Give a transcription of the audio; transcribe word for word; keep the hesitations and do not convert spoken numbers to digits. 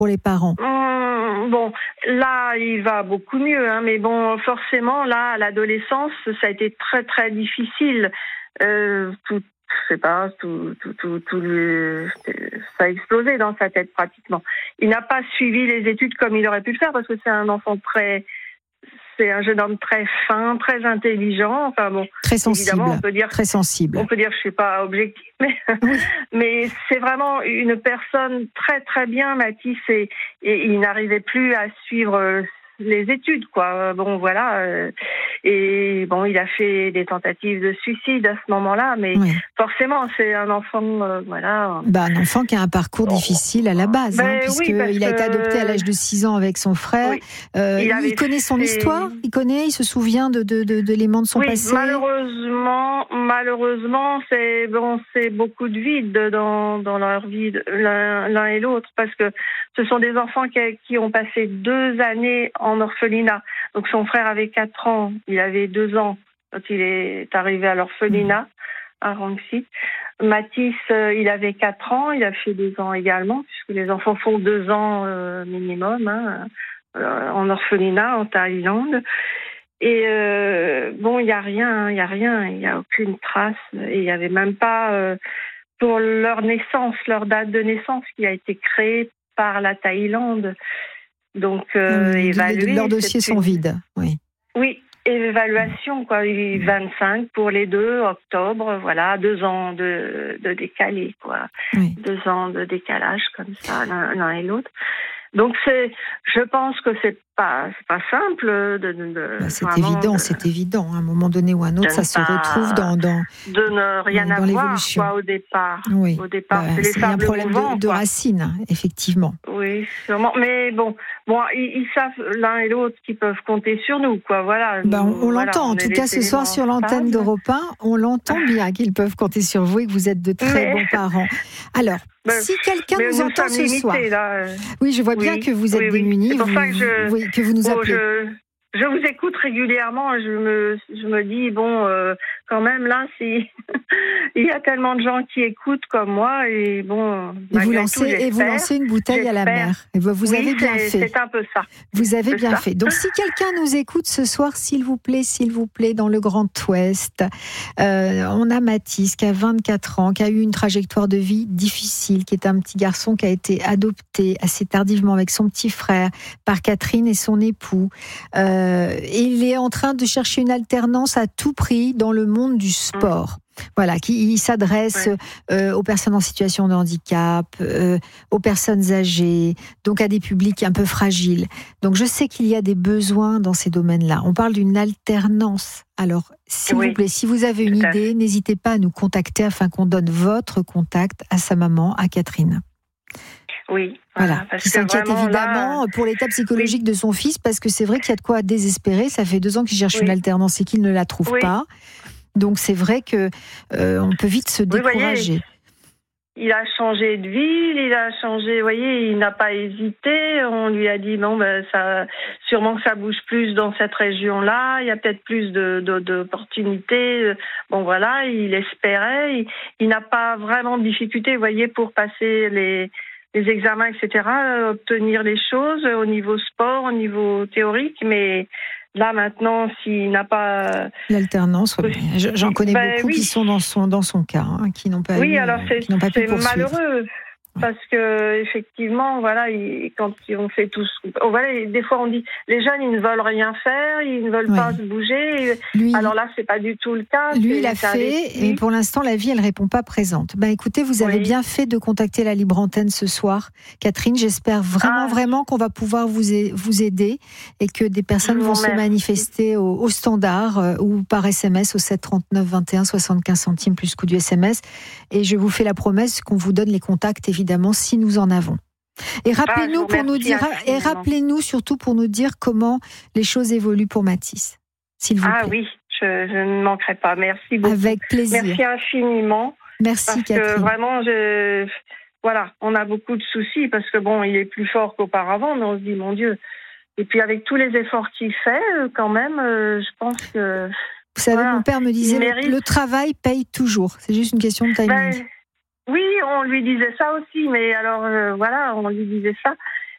pour les parents? Hum, bon, là, il va beaucoup mieux, hein, mais bon, forcément, là, à l'adolescence, ça a été très, très difficile. Euh, tout, je sais pas, tout, tout, tout, tout le, ça a explosé dans sa tête pratiquement. Il n'a pas suivi les études comme il aurait pu le faire parce que c'est un enfant très, c'est un jeune homme très fin, très intelligent. Enfin bon, très sensible. On peut dire, très sensible. On peut dire, je sais pas, objectif, mais oui. mais c'est vraiment une personne très très bien, Mathis, et, et il n'arrivait plus à suivre les études, quoi. Bon, voilà. Euh, et bon, il a fait des tentatives de suicide à ce moment-là, mais oui. forcément, c'est un enfant, euh, voilà. Bah, un enfant qui a un parcours oh. difficile à la base, ben, hein, puisqu'il oui, a été adopté à l'âge de six ans avec son frère. Oui. Euh, il, il connaît son fait... histoire, il connaît, il se souvient de, de, de, de l'éléments de son oui, passé. Malheureusement, malheureusement, c'est bon, c'est beaucoup de vide dans dans leur vie, l'un, l'un et l'autre, parce que ce sont des enfants qui, qui ont passé deux années en orphelinat. Donc son frère avait quatre ans, il avait deux ans quand il est arrivé à l'orphelinat à Ranxy. Mathis, euh, il avait quatre ans, il a fait deux ans également, puisque les enfants font deux ans euh, minimum hein, euh, en orphelinat en Thaïlande. Et euh, bon, il y a rien, il y a rien, il y a aucune trace. Et il y avait même pas euh, pour leur naissance, leur date de naissance qui a été créée par la Thaïlande. Donc, euh, oui, évaluer. Leurs dossiers sont vides, oui. Oui, évaluation, quoi. vingt-cinq pour les deux, octobre, voilà, deux ans de, de décalé, quoi. Oui. Deux ans de décalage, comme ça, l'un, l'un et l'autre. Donc, c'est, je pense que c'est pas, c'est pas simple de. de, de bah, c'est évident, de, c'est évident. À un moment donné ou à un autre, ça se retrouve dans, dans. De ne rien dans avoir, quoi, au départ. Oui. Au départ, bah, c'est, les c'est un problème mouvants, de, de racines, effectivement. Oui, sûrement. Mais bon, bon, ils, ils savent l'un et l'autre qu'ils peuvent compter sur nous, quoi. Voilà. Bah, on, on voilà, l'entend. on en tout cas, ce soir sur l'antenne d'Europe un, on l'entend bien qu'ils peuvent compter sur vous et que vous êtes de très mais... bons parents. Alors. Ben, si quelqu'un nous, nous entend ce soir, là. oui, je vois bien oui, que vous êtes oui, démunis, oui. C'est pour vous, ça que je, oui, que vous nous appelez. Oh, je, je vous écoute régulièrement. Je me, je me dis bon, euh, quand même là, si il y a tellement de gens qui écoutent comme moi et bon. Et vous lancez tout, et vous lancez une bouteille à la mer. Et vous, vous oui, avez bien c'est, fait. C'est un peu ça. Vous avez c'est bien ça. fait. Donc si quelqu'un nous écoute ce soir, s'il vous plaît, s'il vous plaît, dans le Grand Ouest, euh, on a Mathis qui a vingt-quatre ans, qui a eu une trajectoire de vie difficile, qui est un petit garçon qui a été adopté assez tardivement avec son petit frère par Catherine et son époux. Euh, et il est en train de chercher une alternance à tout prix dans le monde du sport. Voilà, qui s'adresse ouais. euh, aux personnes en situation de handicap, euh, aux personnes âgées, donc à des publics un peu fragiles. Donc je sais qu'il y a des besoins dans ces domaines-là. On parle d'une alternance. Alors, s'il oui. vous plaît, si vous avez une Tout idée, n'hésitez pas à nous contacter afin qu'on donne votre contact à sa maman, à Catherine. Oui. Voilà, parce qui s'inquiète évidemment là... pour l'état psychologique oui. de son fils, parce que c'est vrai qu'il y a de quoi désespérer. Ça fait deux ans qu'il cherche oui. une alternance et qu'il ne la trouve oui. pas. Donc c'est vrai que euh, on peut vite se décourager. Oui, il a changé de ville, il a changé, vous voyez, il n'a pas hésité. On lui a dit non, ben ça, sûrement que ça bouge plus dans cette région-là. Il y a peut-être plus de, de, d'opportunités. Bon voilà, il espérait. Il, il n'a pas vraiment de difficulté, vous voyez, pour passer les les examens, et cetera, obtenir les choses au niveau sport, au niveau théorique, mais là, maintenant, s'il n'a pas... L'alternance, oui. J'en connais ben, beaucoup oui. qui sont dans son, dans son cas, hein, qui n'ont pas oui, eu, alors c'est, qui n'ont pas c'est pu poursuivre. malheureux. Parce que effectivement, voilà, ils, quand on fait tout, oh, voilà, des fois on dit les jeunes ils ne veulent rien faire, ils ne veulent oui. pas se bouger. Lui, alors là, c'est pas du tout le cas. Lui, il a fait, et pour l'instant, la vie, elle répond pas présente. Ben, écoutez, vous avez oui. bien fait de contacter la Libre Antenne ce soir, Catherine. J'espère vraiment, ah. vraiment qu'on va pouvoir vous vous aider et que des personnes vont se manifester au, au standard euh, ou par S M S au sept trente-neuf vingt et un soixante-quinze centimes plus coût du S M S. Et je vous fais la promesse qu'on vous donne les contacts, évidemment, si nous en avons. Et rappelez-nous ah, pour nous dire, et rappelez-nous surtout pour nous dire comment les choses évoluent pour Mathis, s'il vous plaît. Ah oui, je, je ne manquerai pas. Merci beaucoup. Avec plaisir. Merci infiniment. Merci parce Catherine. Que vraiment, je, voilà, on a beaucoup de soucis parce que bon, il est plus fort qu'auparavant, mais on se dit mon Dieu. Et puis avec tous les efforts qu'il fait, quand même, je pense que. Vous savez, voilà, mon père me disait le, le travail paye toujours. C'est juste une question de timing. Ben, oui, on lui disait ça aussi, mais alors euh, voilà, on lui disait ça.